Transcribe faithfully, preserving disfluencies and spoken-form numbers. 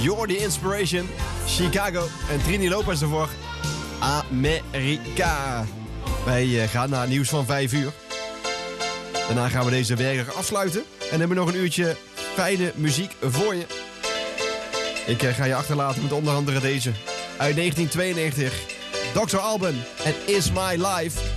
Jordi Inspiration, Chicago en Trini Lopez ervoor. Amerika. Wij gaan naar nieuws van vijf uur. Daarna gaan we deze werkdag afsluiten. En hebben we nog een uurtje fijne muziek voor je. Ik ga je achterlaten met onder andere deze. Uit negentien tweeënnegentig. doctor Alban en Is My Life.